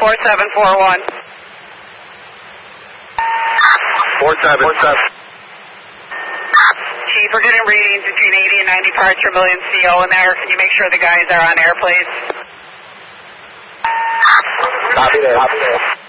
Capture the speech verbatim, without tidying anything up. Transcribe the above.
four seven four one. Four seven. Four seven. Chief, we're getting readings between eighty and ninety parts per million C O in there. Can you make sure the guys are on air, please? Copy that. Copy that.